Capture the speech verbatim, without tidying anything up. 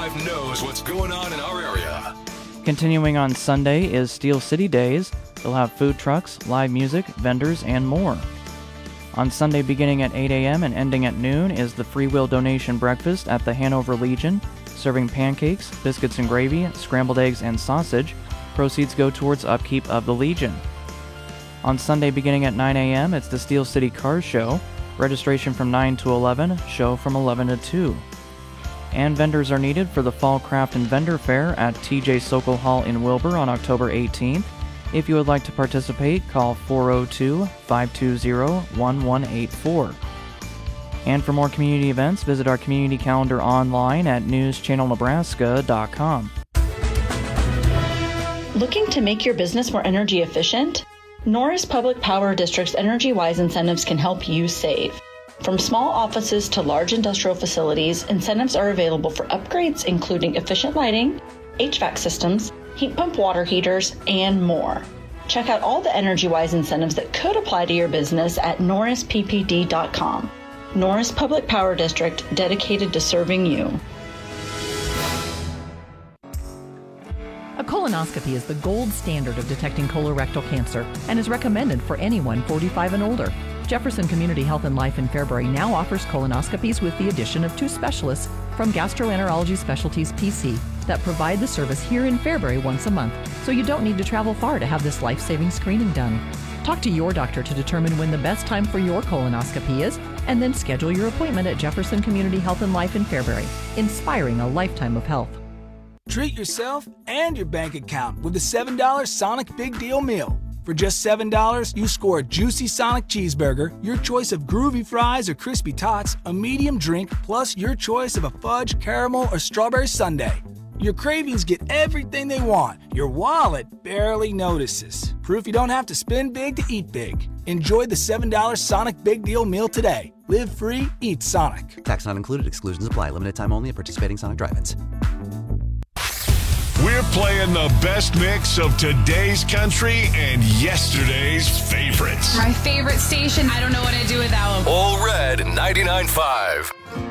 five knows what's going on in our area. Continuing on Sunday is Steel City Days. They'll have food trucks, live music, vendors, and more. On Sunday beginning at eight a.m. and ending at noon is the Free Will Donation Breakfast at the Hanover Legion, serving pancakes, biscuits and gravy, scrambled eggs, and sausage. Proceeds go towards upkeep of the Legion. On Sunday beginning at nine a.m., it's the Steel City Cars Show. Registration from nine to eleven, show from eleven to two. And vendors are needed for the Fall Craft and Vendor Fair at T J Sokol Hall in Wilbur on October eighteenth. If you would like to participate, call four oh two, five two zero, one one eight four. And for more community events, visit our community calendar online at news channel nebraska dot com. Looking to make your business more energy efficient? Norris Public Power District's EnergyWise incentives can help you save. From small offices to large industrial facilities, incentives are available for upgrades including efficient lighting, H V A C systems, heat pump water heaters, and more. Check out all the EnergyWise incentives that could apply to your business at norris p p d dot com. Norris Public Power District, dedicated to serving you. A colonoscopy is the gold standard of detecting colorectal cancer and is recommended for anyone forty-five and older. Jefferson Community Health and Life in Fairbury now offers colonoscopies with the addition of two specialists from Gastroenterology Specialties P C that provide the service here in Fairbury once a month, so you don't need to travel far to have this life-saving screening done. Talk to your doctor to determine when the best time for your colonoscopy is, and then schedule your appointment at Jefferson Community Health and Life in Fairbury, inspiring a lifetime of health. Treat yourself and your bank account with the seven dollar Sonic Big Deal Meal. For just seven dollars, you score a juicy Sonic cheeseburger, your choice of groovy fries or crispy tots, a medium drink, plus your choice of a fudge, caramel, or strawberry sundae. Your cravings get everything they want. Your wallet barely notices. Proof you don't have to spend big to eat big. Enjoy the seven dollar Sonic Big Deal Meal today. Live free, eat Sonic. Tax not included. Exclusions apply. Limited time only at participating Sonic drive-ins. We're playing the best mix of today's country and yesterday's favorites. My favorite station. I don't know what I'd do without them. All Red ninety-nine point five.